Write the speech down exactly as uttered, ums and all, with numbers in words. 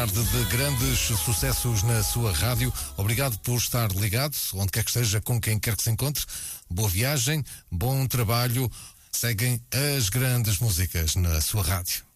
tarde de grandes sucessos na sua rádio. Obrigado por estar ligado, onde quer que esteja, com quem quer que se encontre. Boa viagem, bom trabalho. Seguem as grandes músicas na sua rádio.